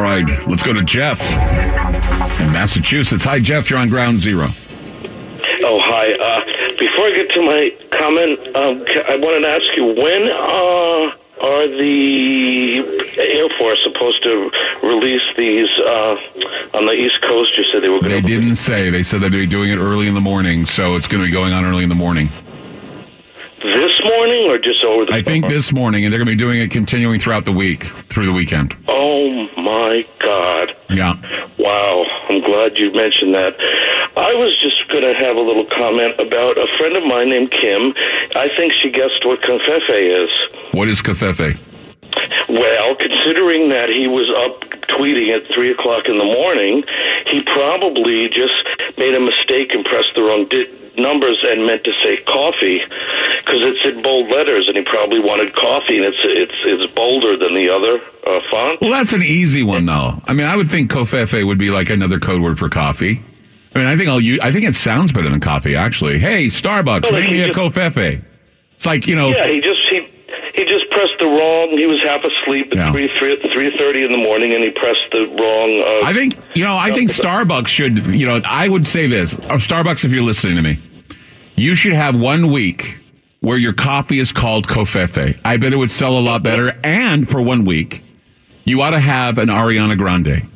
right, let's go to Jeff in Massachusetts. Hi, Jeff. You're on Ground Zero. Oh, hi. Before I get to my comment, I wanted to ask you, when are the Air Force supposed to release these on the East Coast? You said they were going to... They didn't say. They said they'd be doing it early in the morning, so it's going to be going on early in the morning. This morning or just over the I think this morning, and they're going to be doing it continuing throughout the week, through the weekend. Oh, my God. Yeah. Wow. I'm glad you mentioned that. I was just going to have a little comment about a friend of mine named Kim. I think she guessed what covfefe is. What is covfefe? Well, considering that he was up tweeting at 3 o'clock in the morning, he probably just made a mistake and pressed the wrong numbers and meant to say coffee, because it's in bold letters, and he probably wanted coffee, and it's bolder than the other font. Well, that's an easy one, though. I mean, I would think covfefe would be like another code word for coffee. I mean, I think it sounds better than coffee, actually. Hey, Starbucks, make me a covfefe. It's like, you know. Yeah, he just pressed the wrong. He was half asleep at 3:30 in the morning, and he pressed the wrong. I think Starbucks should. I would say this: Starbucks, if you're listening to me, you should have 1 week where your coffee is called covfefe. I bet it would sell a lot better. And for 1 week, you ought to have an Ariana Grande.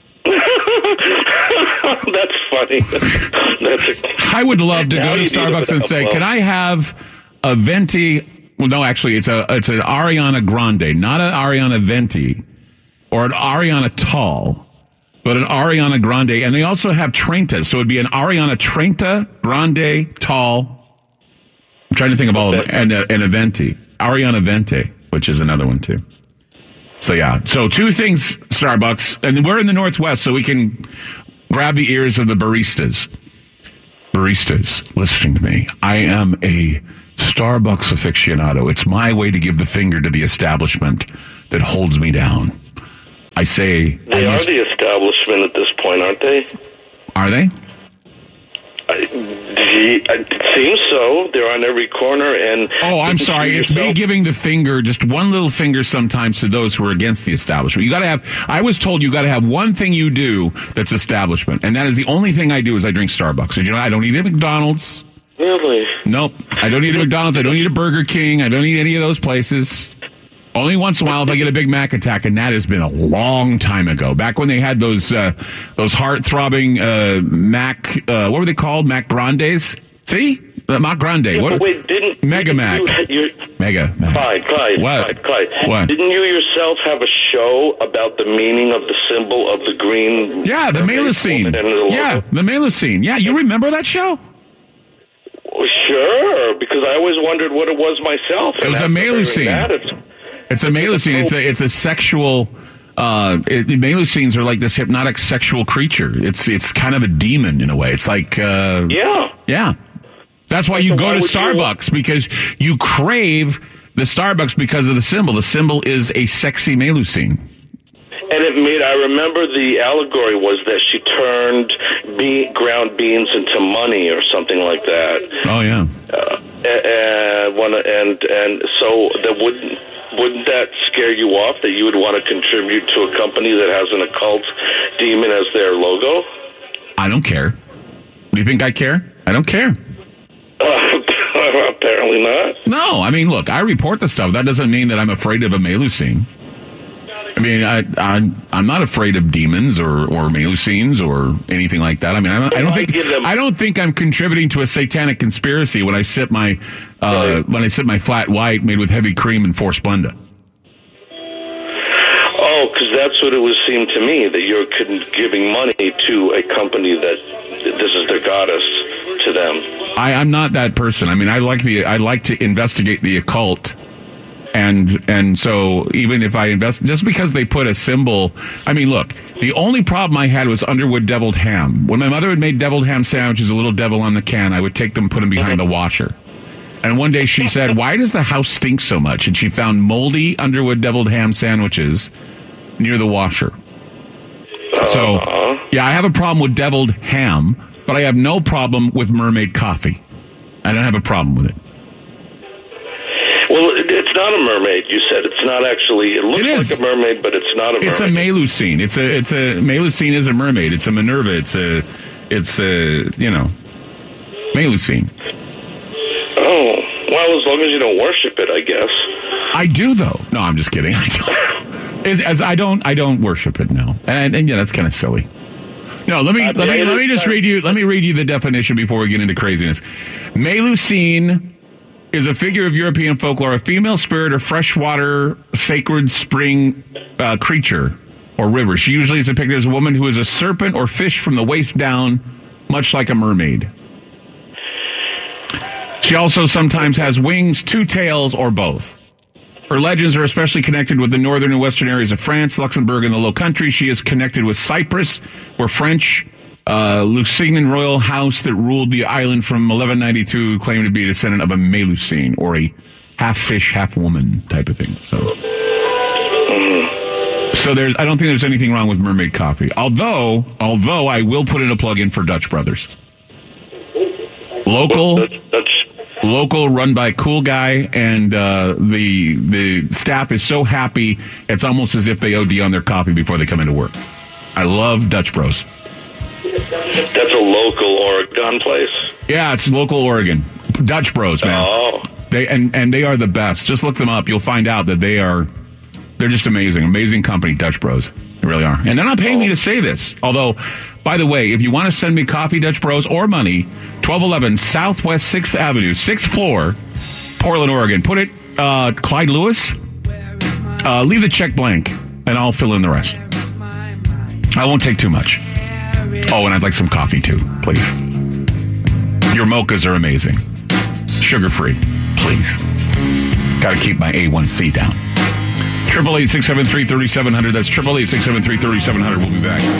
That's funny. I would love to go to Starbucks and say, "Can I have a venti?" Well, no, actually, it's an Ariana Grande, not an Ariana Venti or an Ariana Tall, but an Ariana Grande. And they also have Trenta, so it'd be an Ariana Trenta, Grande, Tall. I'm trying to think of all of them. And a Venti. Ariana Vente, which is another one, too. So, yeah. So, two things, Starbucks. And we're in the Northwest, so we can grab the ears of the baristas. Baristas, listening to me. I am a Starbucks aficionado. It's my way to give the finger to the establishment that holds me down. I say... They are the establishment at this point, aren't they? Are they? It seems so. They're on every corner and... Oh, I'm sorry. It's me giving the finger, just one little finger sometimes to those who are against the establishment. You got to have... I was told you got to have one thing you do that's establishment, and that is the only thing I do is I drink Starbucks. Did you know I don't eat at McDonald's? Really? Nope. I don't eat a McDonald's. I don't eat a Burger King. I don't eat any of those places. Only once in a while if I get a Big Mac attack, and that has been a long time ago. Back when they had those heart-throbbing Mac, what were they called? Mac Grandes? See? Mac Grande. Yeah, what? Wait, Mega Mac. Mega Mac. Clyde. What? Clyde. What? Didn't you yourself have a show about the meaning of the symbol of the green? Yeah, the Melusine. Yeah, the Melusine. Yeah, you remember that show? Sure, because I always wondered what it was myself. It was a Melusine. It's a Melusine. It's a sexual. Melusines are like this hypnotic sexual creature. It's kind of a demon in a way. It's like yeah. That's why you go to Starbucks, because you crave the Starbucks because of the symbol. The symbol is a sexy Melusine. And I remember the allegory was that she turned ground beans into money or something like that. Oh, yeah. And so that wouldn't that scare you off, that you would want to contribute to a company that has an occult demon as their logo? I don't care. Do you think I care? I don't care. Apparently not. No, I mean, look, I report the stuff. That doesn't mean that I'm afraid of a Melusine. I mean, I'm not afraid of demons or Melusines or anything like that. I mean, I don't think I'm contributing to a satanic conspiracy when I sip my flat white made with heavy cream and 4 Splenda. Oh, because that's what it would seem to me, that you're giving money to a company that this is their goddess to them. I'm not that person. I mean, I like to investigate the occult. And so even if I invest, just because they put a symbol, I mean, look, the only problem I had was Underwood deviled ham. When my mother had made deviled ham sandwiches, a little devil on the can, I would take them and put them behind the washer. And one day she said, "Why does the house stink so much?" And she found moldy Underwood deviled ham sandwiches near the washer. So, yeah, I have a problem with deviled ham, but I have no problem with mermaid coffee. I don't have a problem with it. Well, it's not a mermaid. You said it's not actually. It looks like a mermaid, but it's not a mermaid. It's a Melusine. It's a Melusine is a mermaid. It's a Minerva. It's a Melusine. Oh, well, as long as you don't worship it, I guess. I do, though. No, I'm just kidding. I don't worship it now, and yeah, that's kind of silly. No, let me just read you. Let me read you the definition before we get into craziness. Melusine is a figure of European folklore, a female spirit or freshwater sacred spring creature or river. She usually is depicted as a woman who is a serpent or fish from the waist down, much like a mermaid. She also sometimes has wings, two tails, or both. Her legends are especially connected with the northern and western areas of France, Luxembourg, and the Low Countries. She is connected with Cyprus, where French Lusignan royal house that ruled the island from 1192 claimed to be a descendant of a Melusine, or a half fish, half woman type of thing. So I don't think there's anything wrong with mermaid coffee. Although I will put in a plug-in for Dutch Brothers. Local, run by a cool guy, and the staff is so happy, it's almost as if they OD on their coffee before they come into work. I love Dutch Bros. That's a local Oregon place? Yeah, it's local Oregon. Dutch Bros, man. Oh. They are the best. Just look them up. You'll find out that they're just amazing. Amazing company, Dutch Bros. They really are. And they're not paying me to say this. Although, by the way, if you want to send me coffee, Dutch Bros, or money, 1211 Southwest 6th Avenue, 6th floor, Portland, Oregon. Put it Clyde Lewis. Leave the check blank, and I'll fill in the rest. I won't take too much. Oh, and I'd like some coffee, too, please. Your mochas are amazing. Sugar-free, please. Got to keep my A1C down. 888-673-3700. That's 888-673-3700. We'll be back.